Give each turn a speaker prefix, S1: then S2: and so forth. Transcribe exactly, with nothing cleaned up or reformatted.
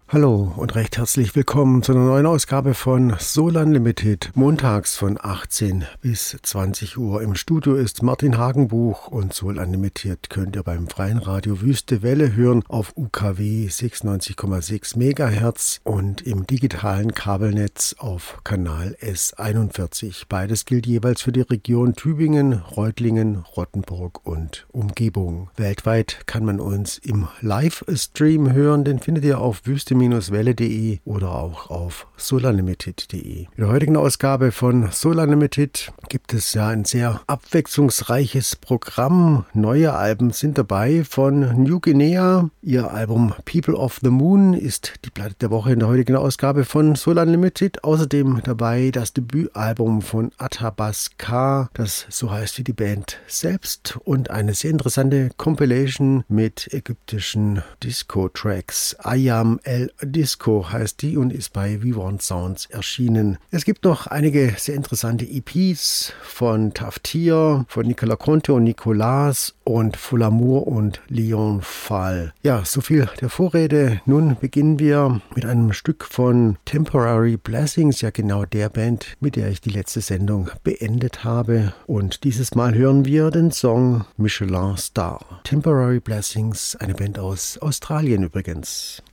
S1: Hallo und recht herzlich willkommen zu einer neuen Ausgabe von Soul Unlimited, montags von achtzehn bis zwanzig Uhr. Im Studio ist Martin Hagenbuch und Soul Unlimited könnt ihr beim freien Radio Wüste Welle hören auf U K W sechsundneunzig Komma sechs Megahertz und im digitalen Kabelnetz auf Kanal S einundvierzig. Beides gilt jeweils für die Region Tübingen, Reutlingen, Rottenburg und Umgebung. Weltweit kann man uns im Livestream hören, den findet ihr auf wüste welle punkt de oder auch auf soul unlimited punkt de. In der heutigen Ausgabe von Soul Unlimited gibt es ja ein sehr abwechslungsreiches Programm. Neue Alben sind dabei von New Guinea. Ihr Album People of the Moon ist die Platte der Woche in der heutigen Ausgabe von Soul Unlimited. Außerdem dabei das Debütalbum von Atabas K, das so heißt wie die Band selbst, und eine sehr interessante Compilation mit ägyptischen Disco-Tracks. Ayam El Disco heißt die und ist bei We Want Sounds erschienen. Es gibt noch einige sehr interessante E Ps von Taftir, von Nicola Conte und Nicolas und Full Amour und Leon Fall. Ja, so viel der Vorrede. Nun beginnen wir mit einem Stück von Temporary Blessings, ja genau der Band, mit der ich die letzte Sendung beendet habe. Und dieses Mal hören wir den Song Michelin Star. Temporary Blessings, eine Band aus Australien übrigens.